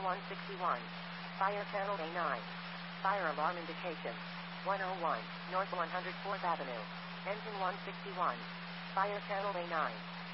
161. Fire channel A9. Fire alarm indication. 101, North 104th Avenue. Engine 161. Fire channel A9.